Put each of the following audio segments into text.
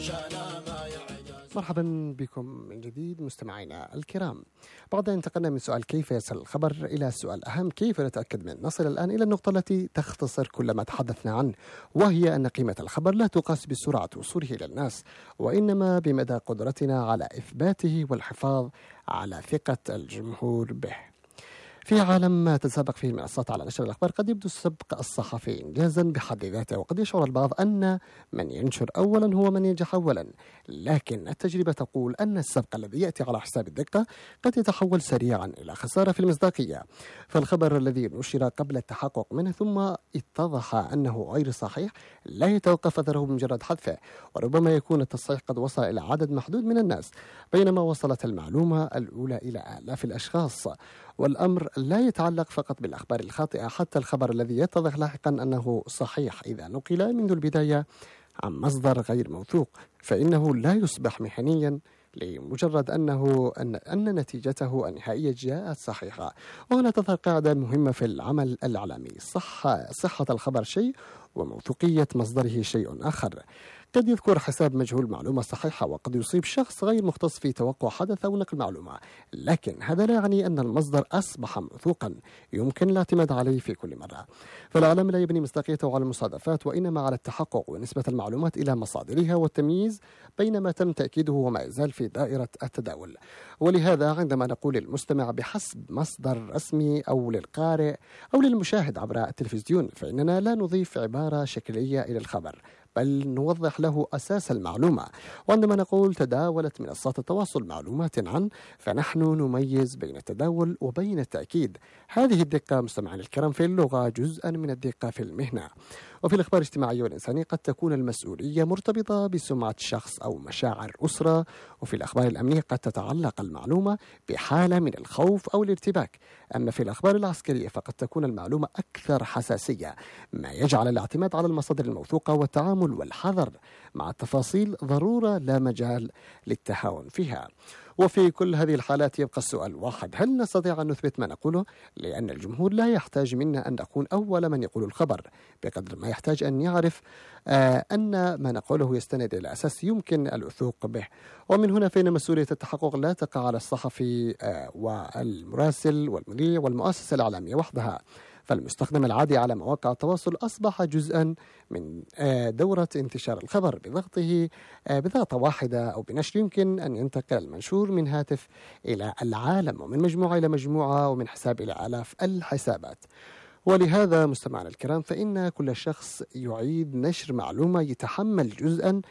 مرحبا بكم من جديد مستمعينا الكرام. بعد أن انتقلنا من سؤال كيف يصل الخبر إلى السؤال أهم كيف نتأكد منه، نصل الآن إلى النقطة التي تختصر كل ما تحدثنا عنه، وهي أن قيمة الخبر لا تقاس بسرعة وصوله إلى الناس، وإنما بمدى قدرتنا على إثباته والحفاظ على ثقة الجمهور به. في عالم تتسابق فيه المنصات على نشر الأخبار، قد يبدو سبق الصحفي إنجازا بحد ذاته، وقد يشعر البعض أن من ينشر أولا هو من ينجح أولا، لكن التجربة تقول أن السبق الذي يأتي على حساب الدقة قد يتحول سريعا إلى خسارة في المصداقية. فالخبر الذي نشر قبل التحقق منه ثم اتضح أنه غير صحيح لا يتوقف أثره بمجرد حذفه، وربما يكون التصحيح قد وصل إلى عدد محدود من الناس، بينما وصلت المعلومة الأولى إلى آلاف الأشخاص. والأمر لا يتعلق فقط بالأخبار الخاطئة، حتى الخبر الذي يتضح لاحقا أنه صحيح إذا نقل منذ البداية عن مصدر غير موثوق فإنه لا يصبح مهنيا لمجرد أن نتيجته النهائية جاءت صحيحة. وهنا تظهر قاعدة مهمة في العمل الإعلامي: صحة الخبر شيء وموثوقية مصدره شيء آخر. قد يذكر حساب مجهول معلومة صحيحة، وقد يصيب شخص غير مختص في توقع حدث أو نقل معلومة، لكن هذا لا يعني أن المصدر أصبح موثوقا يمكن الاعتماد عليه في كل مرة. فالإعلام لا يبني مصداقيته على المصادفات، وإنما على التحقق ونسبة المعلومات إلى مصادرها والتمييز بين ما تم تأكيده وما يزال في دائرة التداول. ولهذا عندما نقول للمستمع بحسب مصدر رسمي أو للقارئ أو للمشاهد عبر التلفزيون، فإننا لا نضيف عبارة شكلية إلى الخبر، بل نوضح له أساس المعلومة. وعندما نقول تداولت منصات التواصل معلومات عنه، فنحن نميز بين التداول وبين التأكيد. هذه الدقة مستمعينا الكرام في اللغة جزءا من الدقة في المهنة. وفي الأخبار الاجتماعية والإنسانية قد تكون المسؤولية مرتبطة بسمعة شخص أو مشاعر أسرة، وفي الأخبار الأمنية قد تتعلق المعلومة بحالة من الخوف أو الارتباك. أما في الأخبار العسكرية فقد تكون المعلومة أكثر حساسية، ما يجعل الاعتماد على المصادر الموثوقة والتعامل والحذر مع التفاصيل ضرورة لا مجال للتهاون فيها. وفي كل هذه الحالات يبقى السؤال واحد: هل نستطيع أن نثبت ما نقوله؟ لأن الجمهور لا يحتاج منا أن نكون أول من يقول الخبر، بقدر ما يحتاج أن يعرف أن ما نقوله يستند إلى أساس يمكن الوثوق به. ومن هنا فإن مسؤولية التحقق لا تقع على الصحفي والمراسل والمذيع والمؤسسة الإعلامية وحدها، فالمستخدم العادي على مواقع التواصل أصبح جزءا من دورة انتشار الخبر بضغطه بضغطة واحدة أو بنشر يمكن أن ينتقل المنشور من هاتف إلى العالم، ومن مجموعة إلى مجموعة، ومن حساب إلى آلاف الحسابات. ولهذا مستمعنا الكرام فإن كل شخص يعيد نشر معلومة يتحمل جزءا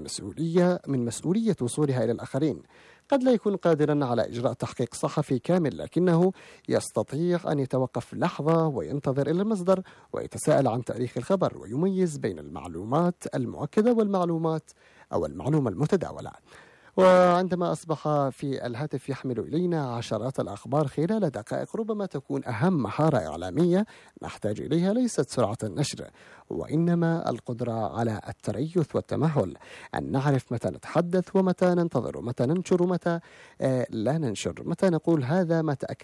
من مسؤولية وصولها إلى الآخرين. قد لا يكون قادرا على إجراء تحقيق صحفي كامل، لكنه يستطيع أن يتوقف لحظة وينتظر إلى المصدر ويتساءل عن تاريخ الخبر ويميز بين المعلومات المؤكدة والمعلومة المتداولة. وعندما أصبح في الهاتف يحمل إلينا عشرات الأخبار خلال دقائق، ربما تكون أهم مهارة إعلامية نحتاج إليها ليست سرعة النشر، وإنما القدرة على التريث والتمهل، أن نعرف متى نتحدث ومتى ننتظر ومتى ننشر ومتى لا ننشر، متى نقول هذا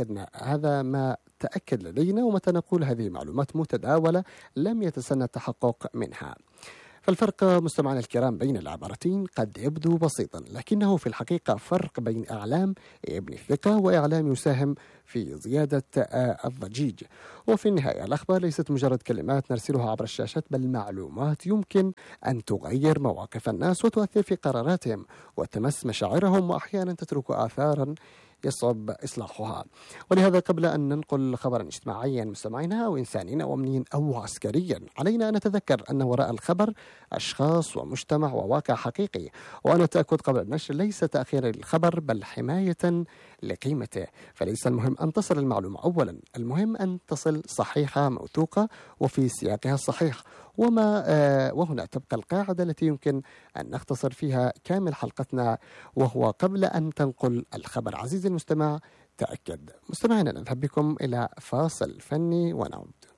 ما تأكد لدينا، ومتى نقول هذه معلومات متداولة لم يتسنى التحقق منها. فالفرق مستمعنا الكرام بين العبارتين قد يبدو بسيطا، لكنه في الحقيقة فرق بين إعلام يبني الثقة وإعلام يساهم في زيادة الضجيج. وفي النهاية الأخبار ليست مجرد كلمات نرسلها عبر الشاشات، بل معلومات يمكن أن تغير مواقف الناس وتؤثر في قراراتهم وتمس مشاعرهم، وأحيانا تترك آثارا يصعب إصلاحها. ولهذا قبل أن ننقل خبرا اجتماعيا مستمعينا أو إنسانيا أو أمنيا أو عسكريا، علينا أن نتذكر أن وراء الخبر أشخاص ومجتمع وواقع حقيقي، وأن التأكد قبل النشر ليس تأخيرا للخبر بل حماية لقيمته. فليس المهم أن تصل المعلومة أولا، المهم أن تصل صحيحة موثوقة وفي سياقها الصحيح. وهنا تبقى القاعدة التي يمكن أن نختصر فيها كامل حلقتنا، وهو قبل أن تنقل الخبر عزيزي المستمع تأكد. مستمعينا نذهب بكم إلى فاصل فني ونعود.